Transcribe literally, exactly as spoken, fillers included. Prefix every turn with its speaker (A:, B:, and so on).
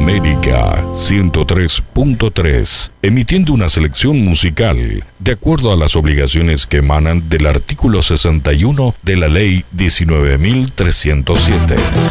A: América ciento tres punto tres, emitiendo una selección musical de acuerdo a las obligaciones que emanan del artículo sesenta y uno de la Ley diecinueve mil trescientos siete.